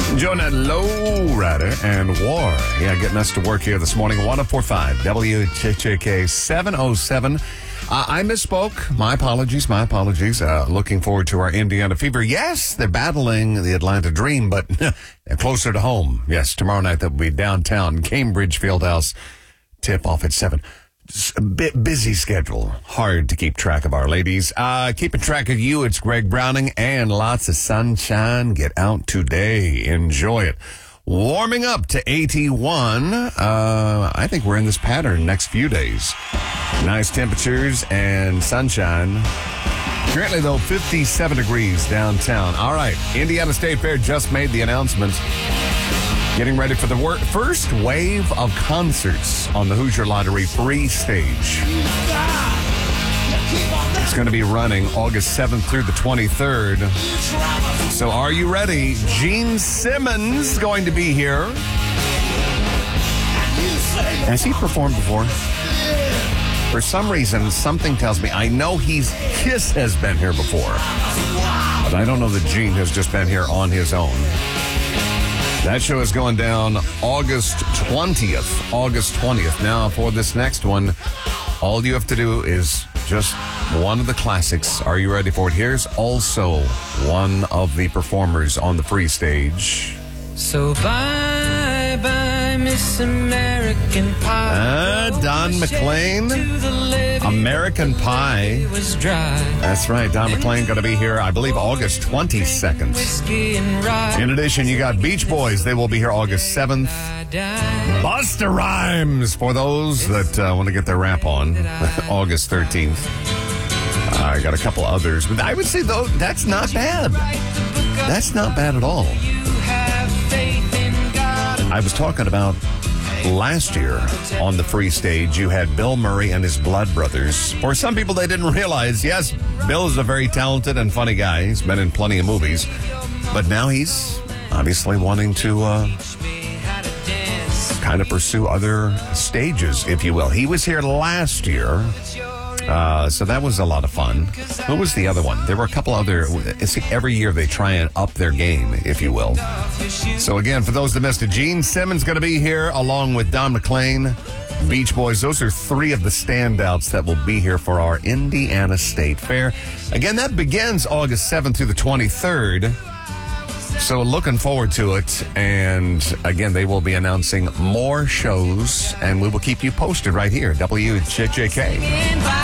Jonah Lowrider and War. Yeah, getting us to work here this morning. 104.5 WHJK 707. I misspoke. My apologies. Looking forward to our Indiana Fever. Yes, they're battling the Atlanta Dream, but they're closer to home. Yes, tomorrow night they'll be downtown Cambridge Fieldhouse. Tip off at 7. A bit busy schedule. Hard to keep track of our ladies. Keeping track of you, it's Greg Browning, and lots of sunshine. Get out today. Enjoy it. Warming up to 81. I think we're in this pattern next few days. Nice temperatures and sunshine. Currently, though, 57 degrees downtown. All right. Indiana State Fair just made the announcement. Getting ready for the first wave of concerts on the Hoosier Lottery free stage. It's going to be running August 7th through the 23rd. So are you ready? Gene Simmons is going to be here. Has he performed before? For some reason, something tells me, I know Kiss has been here before. But I don't know that Gene has just been here on his own. That show is going down August 20th. August 20th. Now, for this next one, all you have to do is just one of the classics. Are you ready for it? Here's also one of the performers on the free stage. So bye-bye, Miss American Pie. Don McLean, American Pie. That's right, Don McLean going to be here, I believe, August 22nd. In addition, you got Beach Boys. They will be here August 7th. Busta Rhymes, for those that want to get their rap on, August 13th. I got a couple others, but I would say, though, that's not bad. That's not bad at all. I was talking about last year on the free stage, you had Bill Murray and his Blood Brothers. For some people, they didn't realize, yes, Bill is a very talented and funny guy. He's been in plenty of movies. But now he's obviously wanting to kind of pursue other stages, if you will. He was here last year. So that was a lot of fun. Who was the other one? There were a couple other. Every year they try and up their game, if you will. So again, for those that missed it, Gene Simmons going to be here along with Don McLean, Beach Boys. Those are three of the standouts that will be here for our Indiana State Fair. Again, that begins August 7th through the 23rd. So looking forward to it. And again, they will be announcing more shows, and we will keep you posted right here, WJJK.